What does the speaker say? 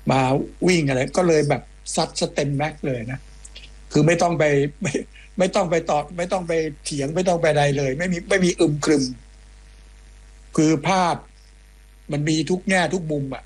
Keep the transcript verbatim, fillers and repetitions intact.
มาวิ่งอะไรก็เลยแบบซัดสเต็มแม็กเลยนะคือไม่ต้องไปไม่ไม่ต้องไปตอบไม่ต้องไปเถียงไม่ต้องไปใดเลยไม่มีไม่มีอึมครึมคือภาพมันมีทุกแง่ทุกมุมอ่ะ